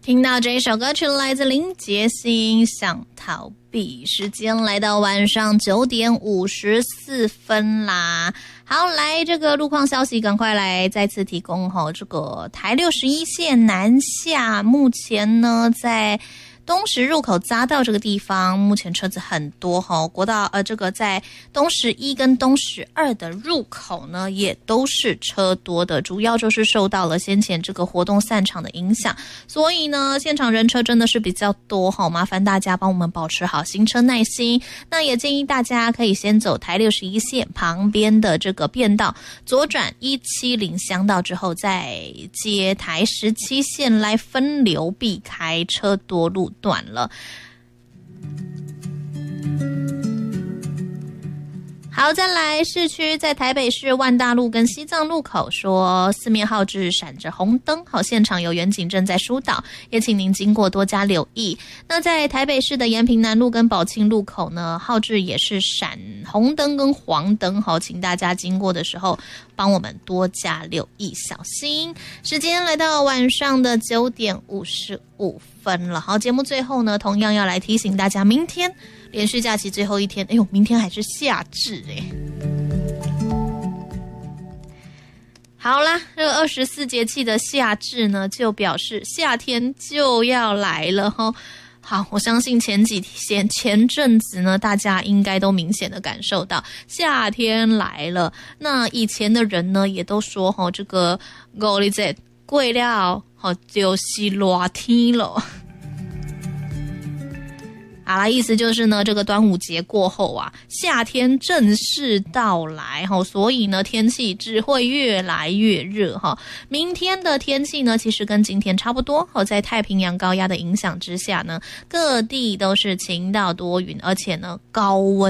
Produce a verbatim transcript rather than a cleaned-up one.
听到这一首歌曲来自林杰星，想逃避。时间来到晚上九点五十四分啦。好，来这个路况消息，赶快来再次提供哈。这个台六十一线南下，目前呢在东石入口匝道这个地方，目前车子很多哈。国道呃，这个在东石一跟东石二的入口呢，也都是车多的，主要就是受到了先前这个活动散场的影响，所以呢，现场人车真的是比较多哈。麻烦大家帮我们保持好行车耐心。那也建议大家可以先走台六十一线旁边的这个便道，左转一七零乡道之后，再接台十七线来分流，避开车多路段了。好，再来市区，在台北市万大路跟西藏路口说四面号志闪着红灯，好，现场有员警正在疏导，也请您经过多加留意。那在台北市的延平南路跟宝庆路口呢，号志也是闪红灯跟黄灯，好，请大家经过的时候帮我们多加留意，小心。时间来到晚上的九点五十五分了，好，节目最后呢，同样要来提醒大家，明天连续假期最后一天，哎呦，明天还是夏至哎。好啦，这个二十四节气的夏至呢，就表示夏天就要来了哈。好，我相信前几天前阵子呢，大家应该都明显的感受到夏天来了。那以前的人呢，也都说哈，这个五日节过了，好就是热天了。好啦，意思就是呢，这个端午节过后啊，夏天正式到来哈，所以呢，天气只会越来越热哈。明天的天气呢，其实跟今天差不多哈，在太平洋高压的影响之下呢，各地都是晴到多云，而且呢，高温。